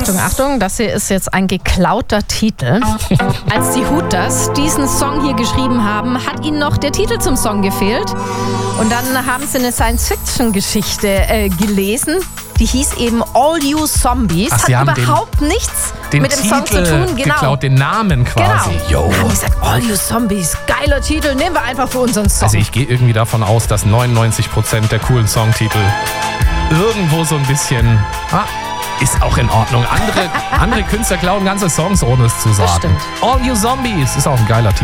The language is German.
Achtung, Achtung, das hier ist jetzt ein geklauter Titel. Als die Hooters diesen Song hier geschrieben haben, hat ihnen noch der Titel zum Song gefehlt. Und dann haben sie eine Science-Fiction-Geschichte gelesen. Die hieß eben All You Zombies. Ach, sie hat haben überhaupt nichts mit dem Song zu tun. Genau. Geklaut, den Namen quasi. Genau. Dann haben die gesagt, All You Zombies, geiler Titel, nehmen wir einfach für unseren Song. Also ich gehe irgendwie davon aus, dass 99% der coolen Songtitel irgendwo so ein bisschen... ist auch in Ordnung. Andere Künstler klauen ganze Songs, ohne es zu sagen. Das stimmt. All You Zombies ist auch ein geiler Titel.